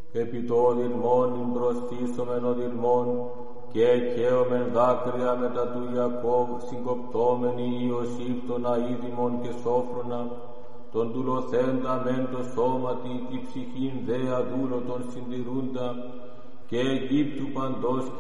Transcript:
επί το οδυρμόν εμπροστήσομεν οδυρμόν, και εκαίωμεν δάκρυα μετά του Ιακώβ, συγκοπτώμενοι Ιωσήφ τον αίδημον και σόφρονα, τον δουλωθέντα μεν το σώματι, τη ψυχήν δε αδούλωτον συντηρούντα, και Αιγύπτου παντός